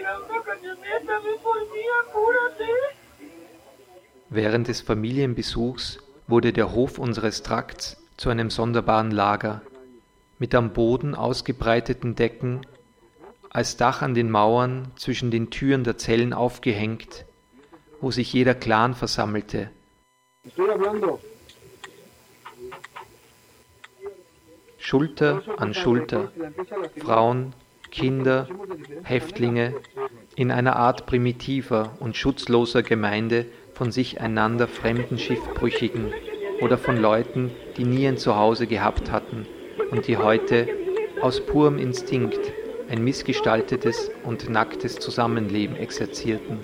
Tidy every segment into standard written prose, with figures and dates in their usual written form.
Während des Familienbesuchs wurde der Hof unseres Trakts zu einem sonderbaren Lager, mit am Boden ausgebreiteten Decken, als Dach an den Mauern zwischen den Türen der Zellen aufgehängt, wo sich jeder Clan versammelte. Schulter an Schulter, Frauen, Kinder, Häftlinge, in einer Art primitiver und schutzloser Gemeinde von sich einander fremden Schiffbrüchigen oder von Leuten, die nie ein Zuhause gehabt hatten und die heute aus purem Instinkt ein missgestaltetes und nacktes Zusammenleben exerzierten.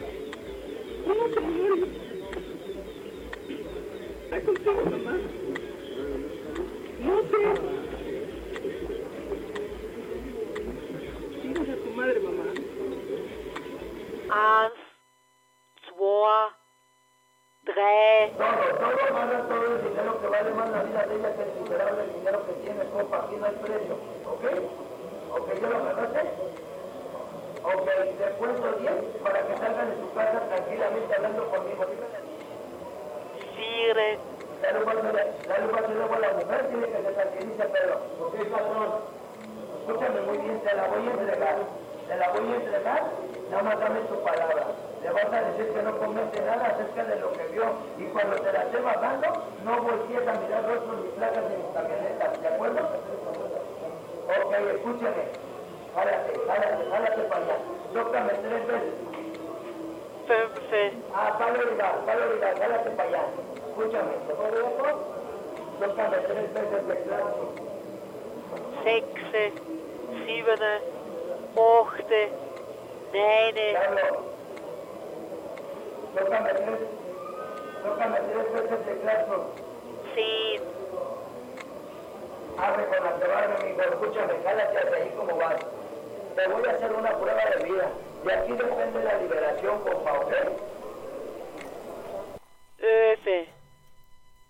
Escúchame muy bien, te la voy a entregar, nada más dame tu palabra. Le vas a decir que no comente nada acerca de lo que vio y cuando te la esté bajando, no voltees a mirar rostros ni placas de mis camionetas, ¿de acuerdo? Ok, escúchame, jálate para allá, tócame 3 veces. Pablo Rival, jálate para allá, escúchame, tócame 3 veces de claro. 6, 7, 8, 9. Tócame 3 veces de claro. 10. Abre con la que va, amigo, escúchame, jálate hacia ahí como vas. Te voy a hacer una prueba de vida. De aquí depende la liberación, compa, ¿ok?